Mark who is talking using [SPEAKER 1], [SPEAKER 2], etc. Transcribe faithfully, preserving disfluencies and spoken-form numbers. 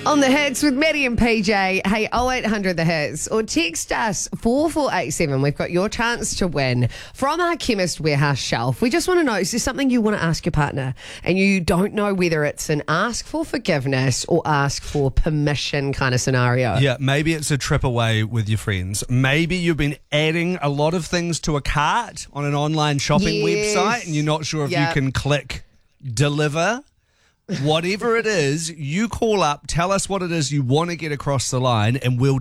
[SPEAKER 1] On the hits with Maddie and P J. Hey, oh eight hundred the hits or text us four four eight seven. We've got your chance to win from our Chemist Warehouse shelf. We just want to know, is there something you want to ask your partner and you don't know whether it's an ask for forgiveness or ask for permission kind of scenario?
[SPEAKER 2] Yeah, maybe it's a trip away with your friends. Maybe you've been adding a lot of things to a cart on an online shopping
[SPEAKER 1] Yes.
[SPEAKER 2] website and you're not sure if
[SPEAKER 1] Yep.
[SPEAKER 2] you can click deliver. Whatever it is, you call up, tell us what it is you want to get across the line, and we'll